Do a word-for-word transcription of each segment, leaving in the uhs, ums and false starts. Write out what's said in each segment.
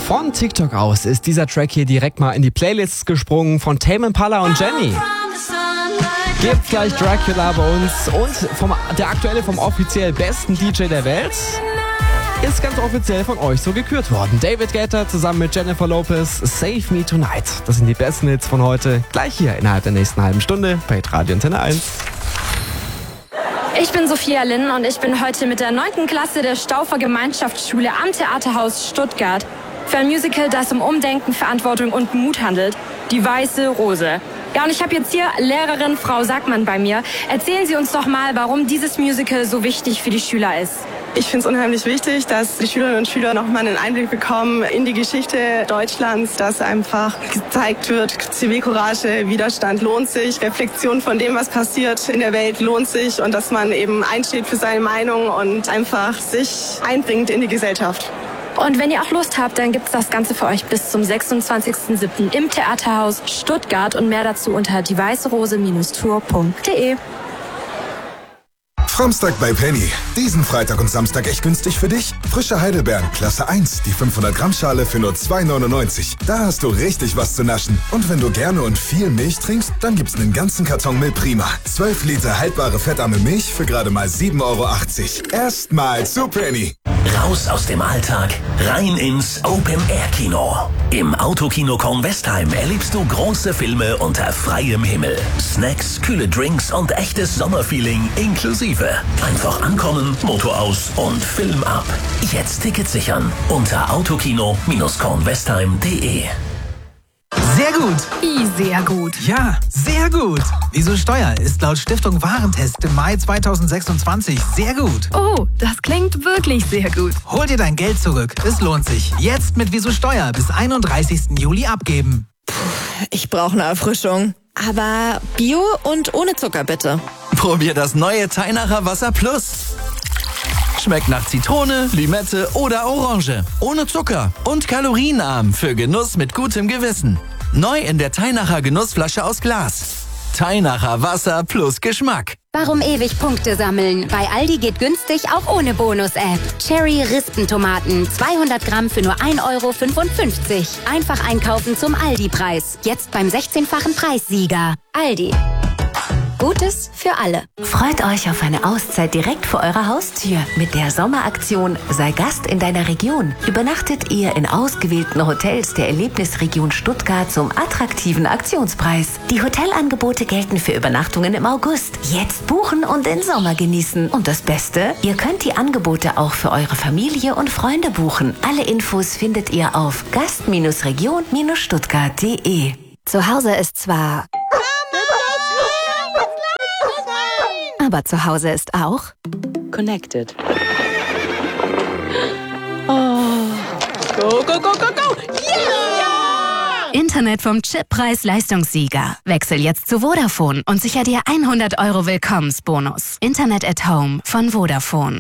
Von TikTok aus ist dieser Track hier direkt mal in die Playlists gesprungen von Tame Impala und Jenny. Gibt gleich Dracula bei uns und vom, der aktuelle vom offiziell besten D J der Welt ist ganz offiziell von euch so gekürt worden. David Guetta zusammen mit Jennifer Lopez, Save Me Tonight. Das sind die besten Hits von heute, gleich hier innerhalb der nächsten halben Stunde bei Radio Antenne eins. Ich bin Sophia Linn und ich bin heute mit der neunten Klasse der Stauffer Gemeinschaftsschule am Theaterhaus Stuttgart für ein Musical, das um Umdenken, Verantwortung und Mut handelt, Die Weiße Rose. Ja, und ich habe jetzt hier Lehrerin Frau Sackmann bei mir. Erzählen Sie uns doch mal, warum dieses Musical so wichtig für die Schüler ist. Ich finde es unheimlich wichtig, dass die Schülerinnen und Schüler noch mal einen Einblick bekommen in die Geschichte Deutschlands, dass einfach gezeigt wird, Zivilcourage, Widerstand lohnt sich, Reflexion von dem, was passiert in der Welt lohnt sich und dass man eben einsteht für seine Meinung und einfach sich einbringt in die Gesellschaft. Und wenn ihr auch Lust habt, dann gibt's das Ganze für euch bis zum sechsundzwanzigsten siebten im Theaterhaus Stuttgart und mehr dazu unter die weiße rose tour punkt de. Framstag bei Penny. Diesen Freitag und Samstag echt günstig für dich. Frische Heidelbeeren, Klasse eins, die fünfhundert Gramm Schale für nur zwei neunundneunzig. Da hast du richtig was zu naschen. Und wenn du gerne und viel Milch trinkst, dann gibt's einen ganzen Karton Milch Prima. zwölf Liter haltbare fettarme Milch für gerade mal sieben Euro achtzig. Erstmal zu Penny. Raus aus dem Alltag, rein ins Open-Air-Kino. Im Autokino Kornwestheim erlebst du große Filme unter freiem Himmel. Snacks, kühle Drinks und echtes Sommerfeeling inklusive. Einfach ankommen, Motor aus und Film ab. Jetzt Tickets sichern unter autokino kornwestheim punkt de. Sehr gut. Wie sehr gut? Ja, sehr gut. Wieso Steuer ist laut Stiftung Warentest im Mai zweitausendsechsundzwanzig sehr gut. Oh, das klingt wirklich sehr gut. Hol dir dein Geld zurück. Es lohnt sich. Jetzt mit Wieso Steuer bis einunddreißigsten Juli abgeben. Puh, ich brauche eine Erfrischung. Aber Bio und ohne Zucker bitte. Probier das neue Teinacher Wasser Plus. Schmeckt nach Zitrone, Limette oder Orange. Ohne Zucker und kalorienarm für Genuss mit gutem Gewissen. Neu in der Teinacher Genussflasche aus Glas. Teinacher Wasser plus Geschmack. Warum ewig Punkte sammeln? Bei Aldi geht günstig auch ohne Bonus-App. Cherry Rispentomaten, zweihundert Gramm für nur ein Euro fünfundfünfzig. Einfach einkaufen zum Aldi-Preis. Jetzt beim sechzehnfachen Preissieger. Aldi. Gutes für alle. Freut euch auf eine Auszeit direkt vor eurer Haustür. Mit der Sommeraktion Sei Gast in deiner Region übernachtet ihr in ausgewählten Hotels der Erlebnisregion Stuttgart zum attraktiven Aktionspreis. Die Hotelangebote gelten für Übernachtungen im August. Jetzt buchen und den Sommer genießen. Und das Beste, ihr könnt die Angebote auch für eure Familie und Freunde buchen. Alle Infos findet ihr auf gast region stuttgart punkt de. Zu Hause ist zwar... Aber zu Hause ist auch Connected. Oh. Go, go, go, go, go! Yeah! Internet vom Chip Preis-Leistungssieger. Wechsel jetzt zu Vodafone und sicher dir hundert Euro Willkommensbonus. Internet at Home von Vodafone.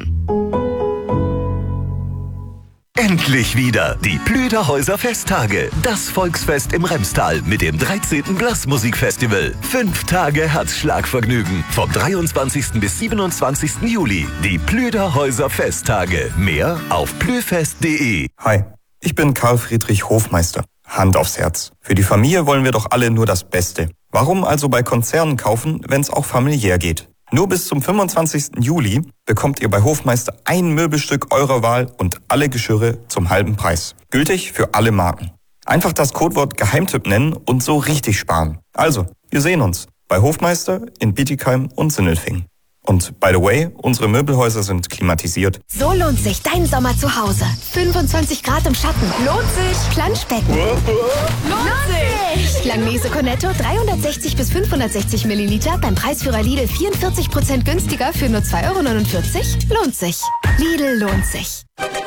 Endlich wieder die Plüderhäuser Festtage. Das Volksfest im Remstal mit dem dreizehnten Blasmusikfestival. Fünf Tage Herzschlagvergnügen. Vom dreiundzwanzigsten bis siebenundzwanzigsten Juli. Die Plüderhäuser Festtage. Mehr auf plüfest punkt de. Hi, ich bin Karl Friedrich Hofmeister. Hand aufs Herz. Für die Familie wollen wir doch alle nur das Beste. Warum also bei Konzernen kaufen, wenn es auch familiär geht? Nur bis zum fünfundzwanzigsten Juli bekommt ihr bei Hofmeister ein Möbelstück eurer Wahl und alle Geschirre zum halben Preis. Gültig für alle Marken. Einfach das Codewort Geheimtipp nennen und so richtig sparen. Also, wir sehen uns bei Hofmeister in Bietigheim und Sindelfingen. Und by the way, unsere Möbelhäuser sind klimatisiert. So lohnt sich dein Sommer zu Hause. fünfundzwanzig Grad im Schatten. Lohnt sich. Planschbecken. Lohnt sich. Langnese Cornetto dreihundertsechzig bis fünfhundertsechzig Milliliter beim Preisführer Lidl vierundvierzig Prozent günstiger für nur zwei Euro neunundvierzig. Lohnt sich. Lidl lohnt sich.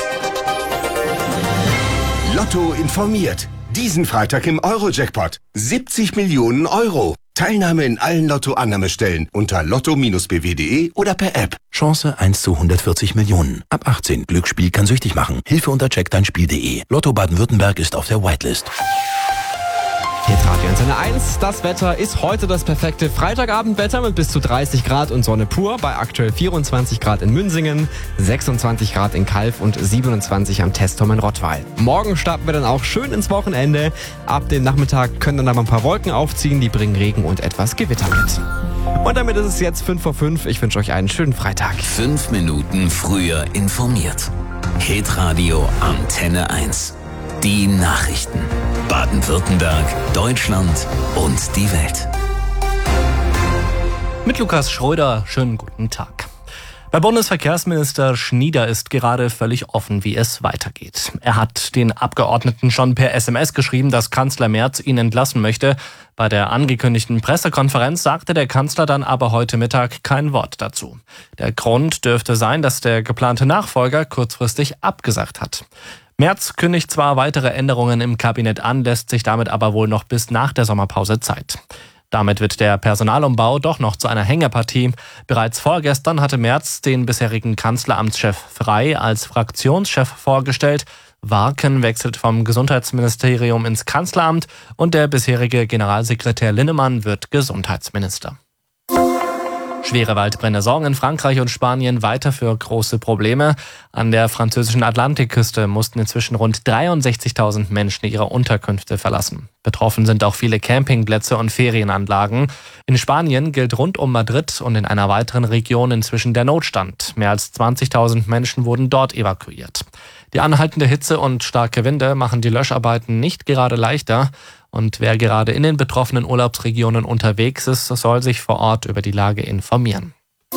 Lotto informiert. Diesen Freitag im Euro-Jackpot. siebzig Millionen Euro. Teilnahme in allen Lotto-Annahmestellen unter lotto b w punkt de oder per App. Chance eins zu hundertvierzig Millionen. Ab achtzehn. Glücksspiel kann süchtig machen. Hilfe unter check dein Spiel punkt de. Lotto Baden-Württemberg ist auf der Whitelist. Hitradio Antenne eins. Das Wetter ist heute das perfekte Freitagabendwetter mit bis zu dreißig Grad und Sonne pur. Bei aktuell vierundzwanzig Grad in Münsingen, sechsundzwanzig Grad in Calw und siebenundzwanzig am Testturm in Rottweil. Morgen starten wir dann auch schön ins Wochenende. Ab dem Nachmittag können dann aber ein paar Wolken aufziehen. Die bringen Regen und etwas Gewitter mit. Und damit ist es jetzt fünf vor fünf. Ich wünsche euch einen schönen Freitag. Fünf Minuten früher informiert. Hitradio Antenne eins. Die Nachrichten. Baden-Württemberg, Deutschland und die Welt. Mit Lukas Schröder, schönen guten Tag. Bei Bundesverkehrsminister Schnieder ist gerade völlig offen, wie es weitergeht. Er hat den Abgeordneten schon per S M S geschrieben, dass Kanzler Merz ihn entlassen möchte. Bei der angekündigten Pressekonferenz sagte der Kanzler dann aber heute Mittag kein Wort dazu. Der Grund dürfte sein, dass der geplante Nachfolger kurzfristig abgesagt hat. Merz kündigt zwar weitere Änderungen im Kabinett an, lässt sich damit aber wohl noch bis nach der Sommerpause Zeit. Damit wird der Personalumbau doch noch zu einer Hängepartie. Bereits vorgestern hatte Merz den bisherigen Kanzleramtschef Frey als Fraktionschef vorgestellt. Warken wechselt vom Gesundheitsministerium ins Kanzleramt und der bisherige Generalsekretär Linnemann wird Gesundheitsminister. Schwere Waldbrände sorgen in Frankreich und Spanien weiter für große Probleme. An der französischen Atlantikküste mussten inzwischen rund dreiundsechzigtausend Menschen ihre Unterkünfte verlassen. Betroffen sind auch viele Campingplätze und Ferienanlagen. In Spanien gilt rund um Madrid und in einer weiteren Region inzwischen der Notstand. Mehr als zwanzigtausend Menschen wurden dort evakuiert. Die anhaltende Hitze und starke Winde machen die Löscharbeiten nicht gerade leichter. Und wer gerade in den betroffenen Urlaubsregionen unterwegs ist, soll sich vor Ort über die Lage informieren.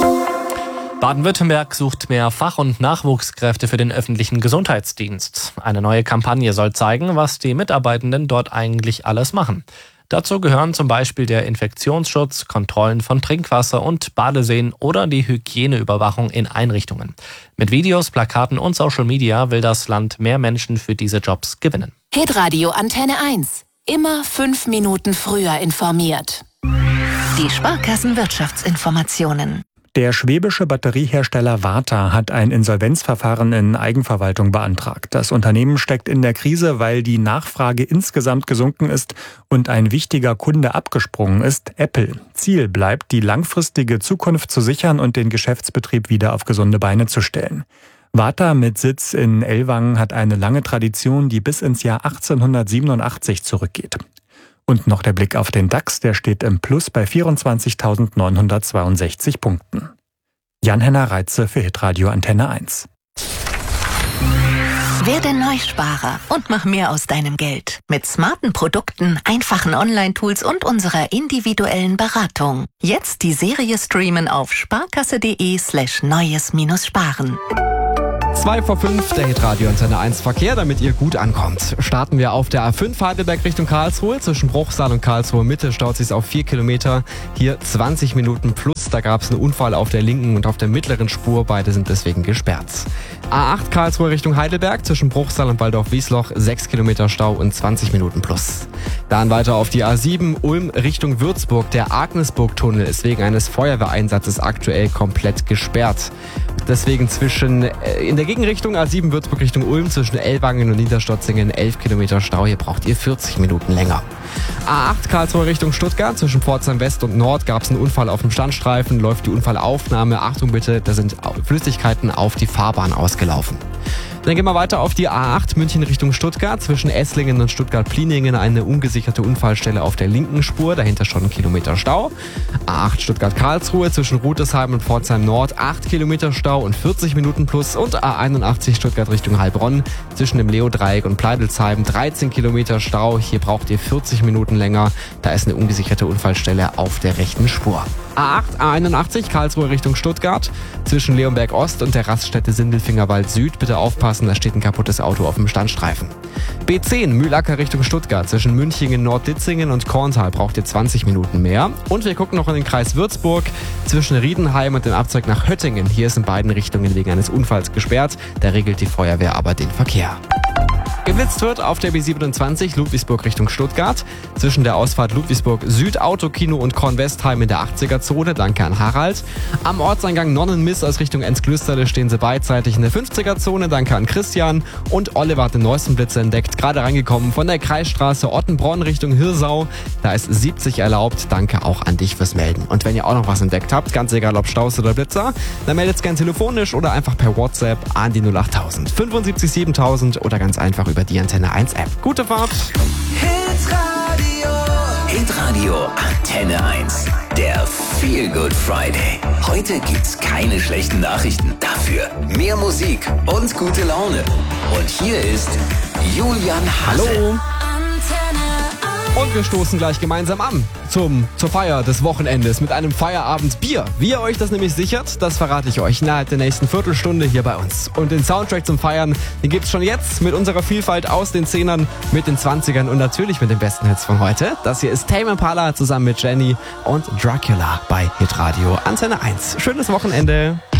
Baden-Württemberg sucht mehr Fach- und Nachwuchskräfte für den öffentlichen Gesundheitsdienst. Eine neue Kampagne soll zeigen, was die Mitarbeitenden dort eigentlich alles machen. Dazu gehören zum Beispiel der Infektionsschutz, Kontrollen von Trinkwasser und Badeseen oder die Hygieneüberwachung in Einrichtungen. Mit Videos, Plakaten und Social Media will das Land mehr Menschen für diese Jobs gewinnen. Hitradio Antenne eins. Immer fünf Minuten früher informiert. Die Sparkassen-Wirtschaftsinformationen. Der schwäbische Batteriehersteller Varta hat ein Insolvenzverfahren in Eigenverwaltung beantragt. Das Unternehmen steckt in der Krise, weil die Nachfrage insgesamt gesunken ist und ein wichtiger Kunde abgesprungen ist, Apple. Ziel bleibt, die langfristige Zukunft zu sichern und den Geschäftsbetrieb wieder auf gesunde Beine zu stellen. Varta mit Sitz in Ellwangen hat eine lange Tradition, die bis ins Jahr achtzehnhundertsiebenundachtzig zurückgeht. Und noch der Blick auf den DAX, der steht im Plus bei vierundzwanzigtausendneunhundertzweiundsechzig Punkten. Jan-Henner Reitze für Hitradio Antenne eins. Werde Neusparer und mach mehr aus deinem Geld. Mit smarten Produkten, einfachen Online-Tools und unserer individuellen Beratung. Jetzt die Serie streamen auf sparkasse.de slash neues-sparen. zwei vor fünf, der Hitradio Antenne eins Verkehr, damit ihr gut ankommt. Starten wir auf der A fünf Heidelberg Richtung Karlsruhe. Zwischen Bruchsal und Karlsruhe Mitte staut sich auf vier Kilometer. Hier zwanzig Minuten plus. Da gab es einen Unfall auf der linken und auf der mittleren Spur. Beide sind deswegen gesperrt. A acht Karlsruhe Richtung Heidelberg. Zwischen Bruchsal und Waldorf-Wiesloch sechs Kilometer Stau und zwanzig Minuten plus. Dann weiter auf die A sieben Ulm Richtung Würzburg. Der Agnesburg-Tunnel ist wegen eines Feuerwehreinsatzes aktuell komplett gesperrt. Deswegen zwischen in der Gegenrichtung A sieben Würzburg Richtung Ulm zwischen Ellwangen und Niederstotzingen elf Kilometer Stau. Hier braucht ihr vierzig Minuten länger. A acht Karlsruhe Richtung Stuttgart. Zwischen Pforzheim West und Nord gab es einen Unfall auf dem Standstreifen. Läuft die Unfallaufnahme. Achtung bitte, da sind Flüssigkeiten auf die Fahrbahn ausgelaufen. Dann gehen wir weiter auf die A acht München Richtung Stuttgart. Zwischen Esslingen und Stuttgart-Pliningen eine ungesicherte Unfallstelle auf der linken Spur. Dahinter schon ein Kilometer Stau. A acht Stuttgart-Karlsruhe zwischen Rudesheim und Pforzheim Nord acht Kilometer Stau und vierzig Minuten plus. Und A einundachtzig Stuttgart Richtung Heilbronn zwischen dem Leo-Dreieck und Pleidelsheim dreizehn Kilometer Stau. Hier braucht ihr vierzig Minuten länger. Da ist eine ungesicherte Unfallstelle auf der rechten Spur. A acht, A einundachtzig, Karlsruhe Richtung Stuttgart. Zwischen Leonberg Ost und der Raststätte Sindelfingerwald Süd. Bitte aufpassen, da steht ein kaputtes Auto auf dem Standstreifen. B zehn, Mühlacker Richtung Stuttgart. Zwischen Münchingen, Nordditzingen und Korntal braucht ihr zwanzig Minuten mehr. Und wir gucken noch in den Kreis Würzburg. Zwischen Riedenheim und dem Abzweig nach Höttingen. Hier ist in beiden Richtungen wegen eines Unfalls gesperrt. Da regelt die Feuerwehr aber den Verkehr. Geblitzt wird auf der B siebenundzwanzig Ludwigsburg Richtung Stuttgart. Zwischen der Ausfahrt Ludwigsburg Süd Autokino und Kornwestheim in der achtziger-Zone. Danke an Harald. Am Ortseingang Nonnenmiss aus Richtung Enzklösterle stehen sie beidseitig in der fünfziger-Zone. Danke an Christian. Und Oliver hat den neuesten Blitzer entdeckt. Gerade reingekommen von der Kreisstraße Ottenbronn Richtung Hirsau. Da ist siebzig erlaubt. Danke auch an dich fürs Melden. Und wenn ihr auch noch was entdeckt habt, ganz egal ob Staus oder Blitzer, dann meldet es gerne telefonisch oder einfach per WhatsApp an die null acht tausend fünfundsiebzig siebentausend oder ganz einfach über die Antenne eins App. Gute Fahrt! Hitradio. Hitradio Antenne eins. Der Feel Good Friday. Heute gibt's keine schlechten Nachrichten. Dafür mehr Musik und gute Laune. Und hier ist Julian Hase. Hallo! Und wir stoßen gleich gemeinsam an zum, zur Feier des Wochenendes mit einem Feierabendbier. Wie ihr euch das nämlich sichert, das verrate ich euch innerhalb der nächsten Viertelstunde hier bei uns. Und den Soundtrack zum Feiern, den gibt's schon jetzt mit unserer Vielfalt aus den Zehnern, mit den Zwanzigern und natürlich mit den besten Hits von heute. Das hier ist Tame Impala zusammen mit Jenny und Dracula bei Hitradio Antenne eins. Schönes Wochenende.